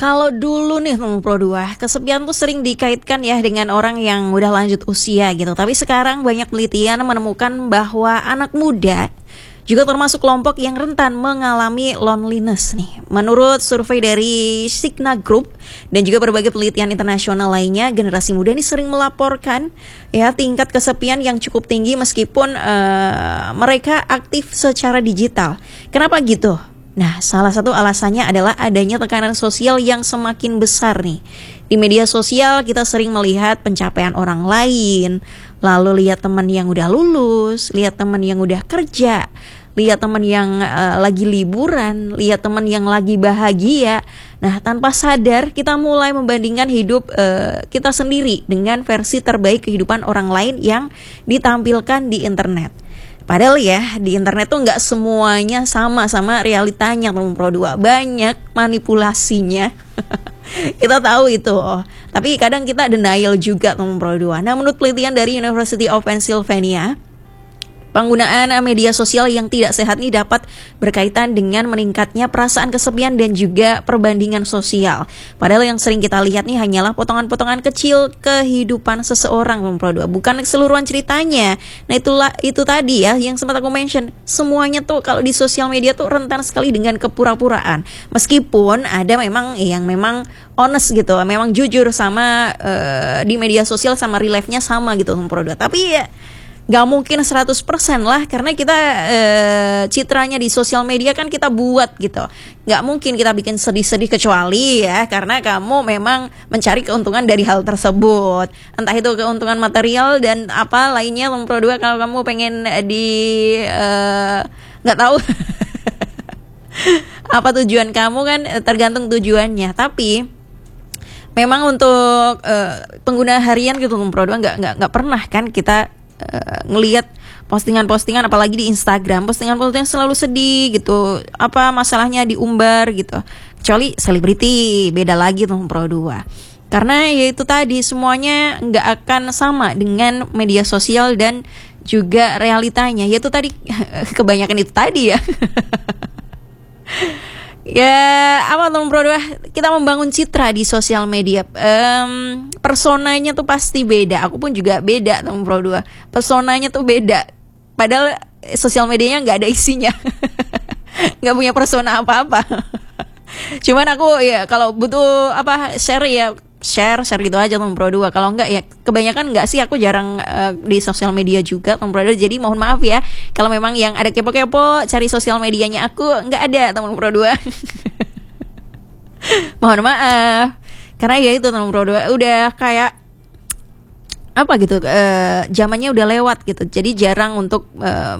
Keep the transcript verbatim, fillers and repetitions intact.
Kalau dulu nih teman Pro dua, kesepian tuh sering dikaitkan ya dengan orang yang udah lanjut usia gitu. Tapi sekarang banyak penelitian menemukan bahwa anak muda juga termasuk kelompok yang rentan mengalami loneliness nih. Menurut survei dari Cigna Group dan juga berbagai penelitian internasional lainnya, generasi muda ini sering melaporkan ya tingkat kesepian yang cukup tinggi meskipun uh, mereka aktif secara digital. Kenapa gitu? Nah, salah satu alasannya adalah adanya tekanan sosial yang semakin besar nih. Di media sosial kita sering melihat pencapaian orang lain, lalu lihat teman yang udah lulus, lihat teman yang udah kerja, lihat teman yang uh, lagi liburan, lihat teman yang lagi bahagia. Nah, tanpa sadar kita mulai membandingkan hidup uh, kita sendiri dengan versi terbaik kehidupan orang lain yang ditampilkan di internet. Padahal ya di internet tuh nggak semuanya sama sama realitanya teman Pro dua, banyak manipulasinya. Kita tahu itu, oh. Tapi kadang kita denial juga teman Pro dua. Nah, menurut penelitian dari University of Pennsylvania, penggunaan media sosial yang tidak sehat ini dapat berkaitan dengan meningkatnya perasaan kesepian dan juga perbandingan sosial. Padahal yang sering kita lihat nih hanyalah potongan-potongan kecil kehidupan seseorang, Pro dua, bukan keseluruhan ceritanya. Nah, itulah itu tadi ya yang sempat aku mention. Semuanya tuh kalau di sosial media tuh rentan sekali dengan kepura-puraan. Meskipun ada memang yang memang honest gitu, memang jujur sama uh, di media sosial sama real life-nya sama gitu, Pro dua. Tapi ya gak mungkin seratus persen lah, karena kita e, citranya di sosial media kan kita buat gitu. Gak mungkin kita bikin sedih-sedih kecuali ya karena kamu memang mencari keuntungan dari hal tersebut. Entah itu keuntungan material dan apa lainnya, Pro dua, kalau kamu pengen di e, gak tahu apa tujuan kamu kan tergantung tujuannya. Tapi memang untuk e, pengguna harian gitu, Pro dua, gak, gak, gak pernah kan kita Uh, ngelihat postingan-postingan, apalagi di Instagram, postingan-postingan selalu sedih gitu, apa masalahnya diumbar gitu. Kecuali selebriti, beda lagi tuh Pro dua. Karena ya itu tadi, semuanya nggak akan sama dengan media sosial dan juga realitanya. Ya itu tadi, kebanyakan itu tadi ya. Ya apa teman Pro dua, kita membangun citra di sosial media, um, personanya tuh pasti beda. Aku pun juga beda teman Pro dua, personanya tuh beda. Padahal sosial medianya nggak ada isinya, nggak punya persona apa-apa. Cuman aku ya kalau butuh apa share ya share share gitu aja teman Pro dua. Kalau enggak ya kebanyakan enggak sih, aku jarang uh, di sosial media juga teman Pro dua. Jadi mohon maaf ya kalau memang yang ada kepo-kepo cari sosial medianya aku, enggak ada teman Pro dua. Mohon maaf. Karena ya itu teman Pro dua udah kayak apa gitu, uh, zamannya udah lewat gitu. Jadi jarang untuk uh,